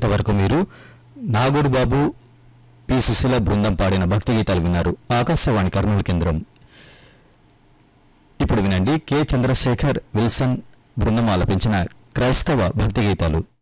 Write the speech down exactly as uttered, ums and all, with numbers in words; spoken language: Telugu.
ఇంతవరకు మీరు నాగూర్ బాబు పి సుశీల బృందం పాడిన భక్తి గీతాలు విన్నారు. ఆకాశవాణి కర్నూలు కేంద్రం. ఇప్పుడు వినండి కె చంద్రశేఖర్ విల్సన్ బృందం ఆలపించిన క్రైస్తవ భక్తి గీతాలు.